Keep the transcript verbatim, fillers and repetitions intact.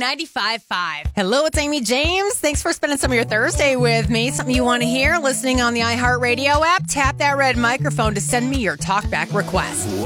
ninety-five point five. Hello, it's Amy James. Thanks for spending some of your Thursday with me. Something you want to hear? Listening on the iHeartRadio app? Tap that red microphone to send me your talkback request.